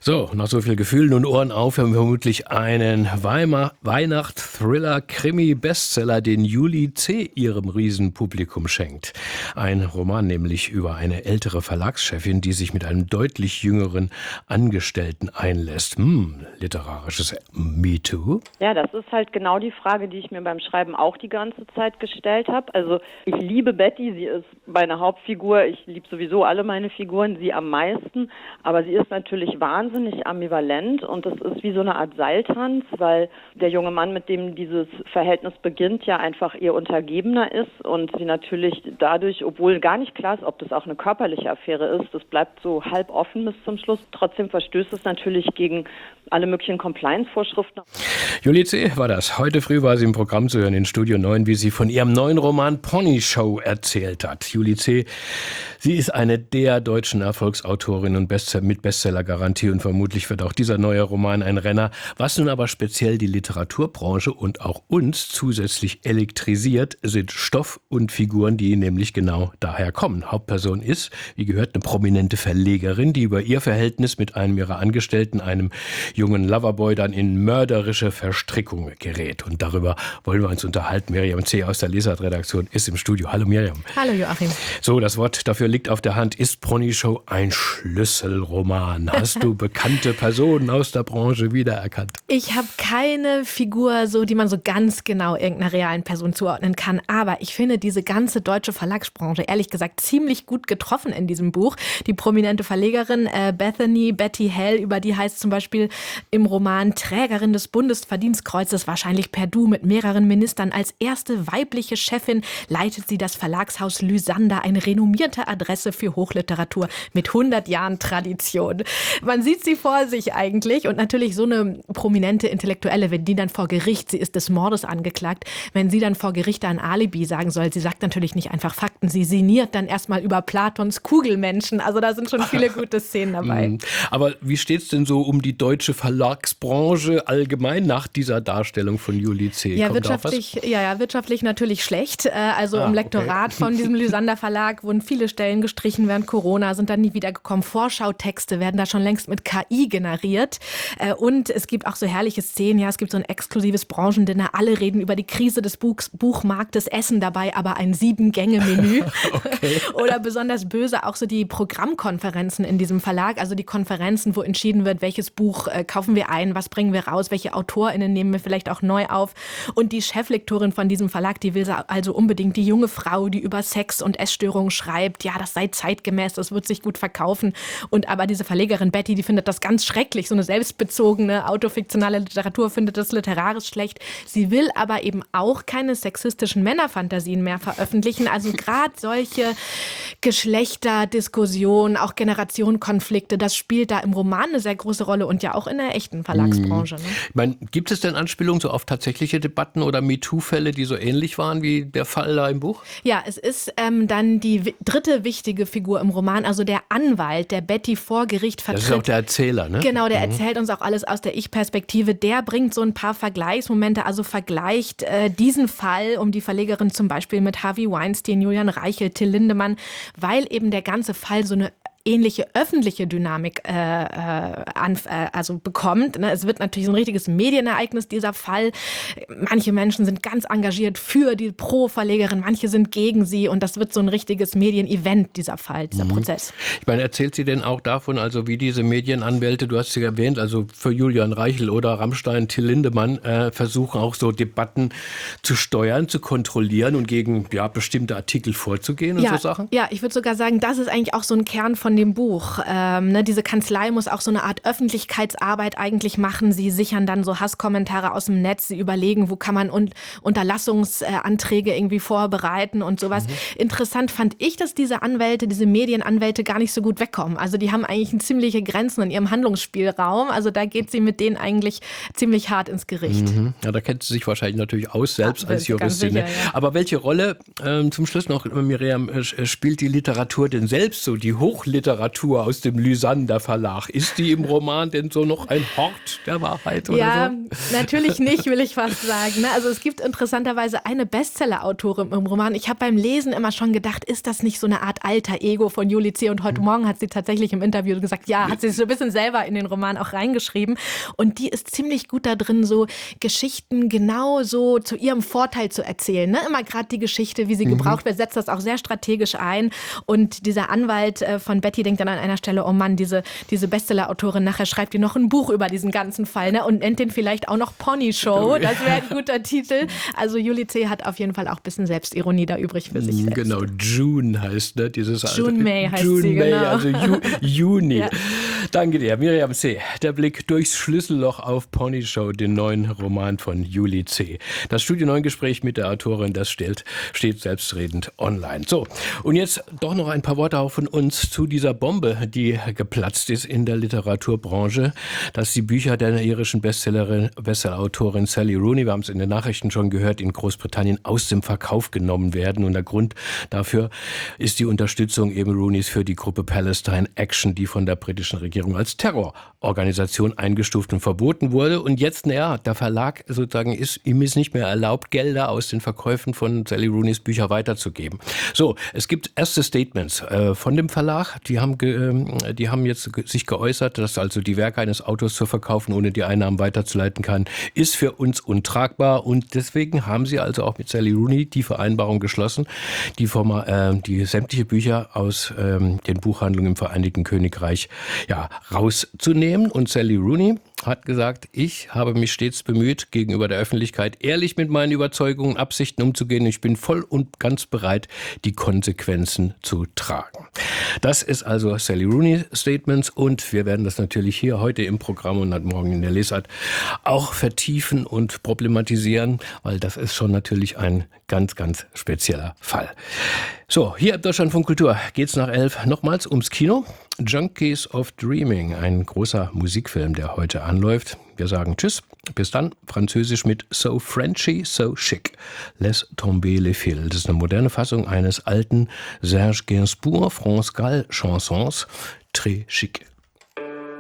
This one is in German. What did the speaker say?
So, nach so viel Gefühlen und Ohren auf, haben wir vermutlich einen Weihnachts-Thriller-Krimi-Bestseller, den Julie C. ihrem Riesenpublikum schenkt. Ein Roman nämlich über eine ältere Verlagschefin, die sich mit einem deutlich jüngeren Angestellten einlässt. Literarisches MeToo? Ja, das ist halt genau die Frage, die ich mir beim Schreiben auch die ganze Zeit gestellt habe. Also ich liebe Betty, sie ist meine Hauptfigur. Ich liebe sowieso alle meine Figuren, sie am meisten. Aber sie ist natürlich wahnsinnig ambivalent und es ist wie so eine Art Seiltanz, weil der junge Mann, mit dem dieses Verhältnis beginnt, ja einfach ihr Untergebener ist und sie natürlich dadurch, obwohl gar nicht klar ist, ob das auch eine körperliche Affäre ist, das bleibt so halb offen bis zum Schluss. Trotzdem verstößt es natürlich gegen alle möglichen Compliance-Vorschriften. Julie C. war das. Heute früh war sie im Programm zu hören in Studio 9, wie sie von ihrem neuen Roman Pony Show erzählt hat. Julie C., sie ist eine der deutschen Erfolgsautorinnen und mit Bestsellergarantie und vermutlich wird auch dieser neue Roman ein Renner. Was nun aber speziell die Literaturbranche und auch uns zusätzlich elektrisiert, sind Stoff und Figuren, die nämlich genau daher kommen. Hauptperson ist, wie gehört, eine prominente Verlegerin, die über ihr Verhältnis mit einem ihrer Angestellten, einem jungen Loverboy, dann in mörderische Verstrickung gerät. Und darüber wollen wir uns unterhalten. Miriam C. aus der Lesart-Redaktion ist im Studio. Hallo Miriam. Hallo Joachim. So, das Wort dafür liegt auf der Hand. Ist Pony Show ein Schlüsselroman? Hast du bekannte Personen aus der Branche wiedererkannt? Ich habe keine Figur, die man so ganz genau irgendeiner realen Person zuordnen kann. Aber ich finde diese ganze deutsche Verlagsbranche, ehrlich gesagt, ziemlich gut getroffen in diesem Buch. Die prominente Verlegerin Betty Hell, über die heißt zum Beispiel im Roman Trägerin des Bundesverdienstkreuzes, wahrscheinlich per Du mit mehreren Ministern. Als erste weibliche Chefin leitet sie das Verlagshaus Lysander, eine renommierte Adresse für Hochliteratur mit 100 Jahren Tradition. Man sieht sie vor sich eigentlich und natürlich so eine prominente Intellektuelle, wenn die dann vor Gericht, sie ist des Mordes angeklagt, wenn sie dann vor Gericht ein Alibi sagen soll, sie sagt natürlich nicht einfach Fakten, sie sinniert dann erstmal über Platons Kugelmenschen, also da sind schon viele gute Szenen dabei. Aber wie steht's denn so um die deutsche Verlagsbranche allgemein nach dieser Darstellung von Julie C.? Ja, wirtschaftlich natürlich schlecht. Im Lektorat von diesem Lysander Verlag wurden viele Stellen gestrichen während Corona, sind dann nie wiedergekommen. Vorschautexte werden da schon längst mit KI generiert. Und es gibt auch so herrliche Szenen. Ja, es gibt so ein exklusives Branchendinner. Alle reden über die Krise des Buchmarktes, essen dabei aber ein 7-Gänge-Menü. Okay. Oder besonders böse auch so die Programmkonferenzen in diesem Verlag. Also die Konferenzen, wo entschieden wird, welches Buch kaufen wir ein, was bringen wir raus, welche AutorInnen nehmen wir vielleicht auch neu auf. Und die Cheflektorin von diesem Verlag, die will also unbedingt die junge Frau, die über Sex und Essstörungen schreibt. Ja, das sei zeitgemäß, das wird sich gut verkaufen. Und aber diese Verlegerin Betty, die findet das ganz schrecklich. So eine selbstbezogene, autofiktionale Literatur findet das literarisch schlecht. Sie will aber eben auch keine sexistischen Männerfantasien mehr veröffentlichen. Also gerade solche Geschlechterdiskussionen, auch Generationenkonflikte, das spielt da im Roman eine sehr große Rolle und ja auch in der echten Verlagsbranche. Ne? Ich meine, gibt es denn Anspielungen so auf tatsächliche Debatten oder MeToo-Fälle, die so ähnlich waren wie der Fall da im Buch? Ja, es ist dann die dritte wichtige Figur im Roman, also der Anwalt, der Betty vor Gericht vertritt. Das ist auch der Erzähler, ne? Genau, der erzählt uns auch alles aus der Ich-Perspektive. Der bringt so ein paar Vergleichsmomente, also vergleicht diesen Fall um die Verlegerin zum Beispiel mit Harvey Weinstein, Julian Reichelt, Till Lindemann, weil eben der ganze Fall so eine ähnliche öffentliche Dynamik bekommt. Ne? Es wird natürlich so ein richtiges Medienereignis, dieser Fall. Manche Menschen sind ganz engagiert für die Pro-Verlegerin, manche sind gegen sie und das wird so ein richtiges Medienevent, dieser Fall, dieser Prozess. Ich meine, erzählt sie denn auch davon, also wie diese Medienanwälte, du hast sie erwähnt, also für Julian Reichel oder Rammstein, Till Lindemann, versuchen auch so Debatten zu steuern, zu kontrollieren und gegen bestimmte Artikel vorzugehen und so Sachen? Ja, ich würde sogar sagen, das ist eigentlich auch so ein Kern von dem Buch. Diese Kanzlei muss auch so eine Art Öffentlichkeitsarbeit eigentlich machen. Sie sichern dann so Hasskommentare aus dem Netz. Sie überlegen, wo kann man Unterlassungsanträge irgendwie vorbereiten und sowas. Interessant fand ich, dass diese Medienanwälte gar nicht so gut wegkommen. Also die haben eigentlich ziemliche Grenzen in ihrem Handlungsspielraum. Also da geht sie mit denen eigentlich ziemlich hart ins Gericht. Ja, da kennt sie sich wahrscheinlich natürlich aus, selbst als Juristin. Sicher, ja. Aber welche Rolle, zum Schluss noch, Miriam, spielt die Literatur denn selbst so, die Hochliteratur Literatur aus dem Lysander Verlag. Ist die im Roman denn so noch ein Hort der Wahrheit oder ja, so? Natürlich nicht, will ich fast sagen. Ne? Also es gibt interessanterweise eine Bestseller-Autorin im Roman. Ich habe beim Lesen immer schon gedacht, ist das nicht so eine Art alter Ego von Julie C. Und heute Morgen hat sie tatsächlich im Interview gesagt, ja, hat sie so ein bisschen selber in den Roman auch reingeschrieben. Und die ist ziemlich gut da drin, so Geschichten genau so zu ihrem Vorteil zu erzählen. Ne? Immer gerade die Geschichte, wie sie gebraucht wird, setzt das auch sehr strategisch ein. Und dieser Anwalt von Betty denkt dann an einer Stelle, oh Mann, diese Bestseller-Autorin, nachher schreibt ihr noch ein Buch über diesen ganzen Fall, ne? Und nennt den vielleicht auch noch Pony Show. Das wäre ein guter Titel. Also Julie C. hat auf jeden Fall auch ein bisschen Selbstironie da übrig für sich selbst. Genau, June heißt, ne? June May heißt June sie, May, genau. also Juni. Ja. Danke dir, Miriam C. Der Blick durchs Schlüsselloch auf Pony Show, den neuen Roman von Julie C. Das Studio 9 Gespräch mit der Autorin, das steht selbstredend online. So, und jetzt doch noch ein paar Worte auch von uns zu dieser Bombe, die geplatzt ist in der Literaturbranche, dass die Bücher der irischen Bestsellerautorin Sally Rooney, wir haben es in den Nachrichten schon gehört, in Großbritannien aus dem Verkauf genommen werden. Und der Grund dafür ist die Unterstützung eben Rooneys für die Gruppe Palestine Action, die von der britischen Regierung als Terrororganisation eingestuft und verboten wurde. Und jetzt, der Verlag sozusagen ihm ist nicht mehr erlaubt, Gelder aus den Verkäufen von Sally Rooneys Bücher weiterzugeben. So, es gibt erste Statements von dem Verlag, die haben jetzt sich geäußert, dass also die Werke eines Autors zu verkaufen, ohne die Einnahmen weiterzuleiten kann, ist für uns untragbar. Und deswegen haben sie also auch mit Sally Rooney die Vereinbarung geschlossen, die sämtliche Bücher aus den Buchhandlungen im Vereinigten Königreich rauszunehmen. Und Sally Rooney hat gesagt, ich habe mich stets bemüht, gegenüber der Öffentlichkeit ehrlich mit meinen Überzeugungen und Absichten umzugehen. Ich bin voll und ganz bereit, die Konsequenzen zu tragen. Das ist also Sally Rooney Statements und wir werden das natürlich hier heute im Programm und morgen in der Lesart auch vertiefen und problematisieren, weil das ist schon natürlich ein ganz, ganz spezieller Fall. So, hier im Deutschlandfunk Kultur geht's nach 11 nochmals ums Kino. Junkies of Dreaming, ein großer Musikfilm, der heute anläuft. Wir sagen Tschüss, bis dann. Französisch mit So Frenchy, So Chic. Laisse tomber les fils. Das ist eine moderne Fassung eines alten Serge Gainsbourg, France Gall Chansons. Très chic.